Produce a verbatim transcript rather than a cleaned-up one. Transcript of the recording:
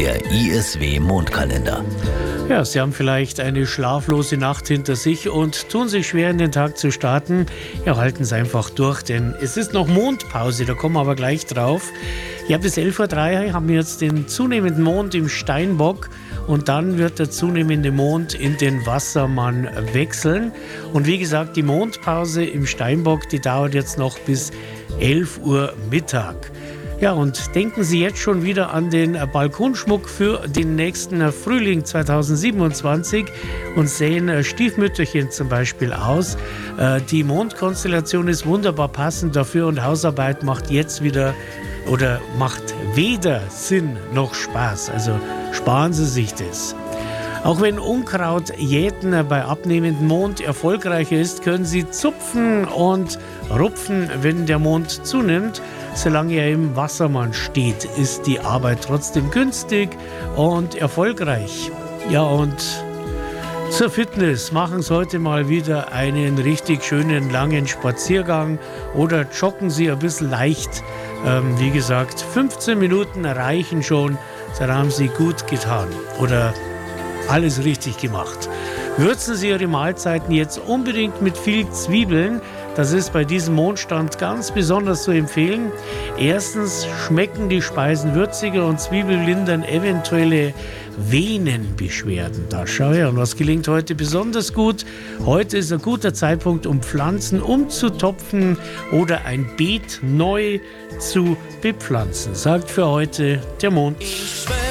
der I S W-Mondkalender. Ja, Sie haben vielleicht eine schlaflose Nacht hinter sich und tun sich schwer, in den Tag zu starten. Ja, halten Sie einfach durch, denn es ist noch Mondpause, da kommen wir aber gleich drauf. Ja, bis elf Uhr drei haben wir jetzt den zunehmenden Mond im Steinbock und dann wird der zunehmende Mond in den Wassermann wechseln. Und wie gesagt, die Mondpause im Steinbock, die dauert jetzt noch bis elf Uhr Mittag. Ja, und denken Sie jetzt schon wieder an den Balkonschmuck für den nächsten Frühling zweitausendsiebenundzwanzig und sehen Stiefmütterchen zum Beispiel aus. Die Mondkonstellation ist wunderbar passend dafür und Hausarbeit macht jetzt wieder oder macht weder Sinn noch Spaß. Also sparen Sie sich das. Auch wenn Unkrautjäten bei abnehmendem Mond erfolgreicher ist, können Sie zupfen und rupfen, wenn der Mond zunimmt. Solange er im Wassermann steht, ist die Arbeit trotzdem günstig und erfolgreich. Ja, und zur Fitness machen Sie heute mal wieder einen richtig schönen langen Spaziergang oder joggen Sie ein bisschen leicht. Ähm, wie gesagt, fünfzehn Minuten reichen schon, dann haben Sie gut getan oder alles richtig gemacht. Würzen Sie Ihre Mahlzeiten jetzt unbedingt mit viel Zwiebeln. Das ist bei diesem Mondstand ganz besonders zu empfehlen. Erstens schmecken die Speisen würziger und Zwiebeln lindern eventuelle Venenbeschwerden. Da schau her, und was gelingt heute besonders gut? Heute ist ein guter Zeitpunkt, um Pflanzen umzutopfen oder ein Beet neu zu bepflanzen, sagt für heute der Mond.